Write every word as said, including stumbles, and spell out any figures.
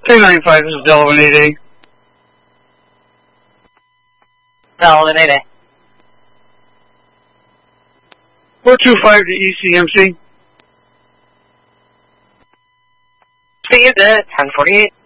three nine five, this is Delaware eight A. Delaware eight A. four two five to E C M C. See you there, ten forty-eight.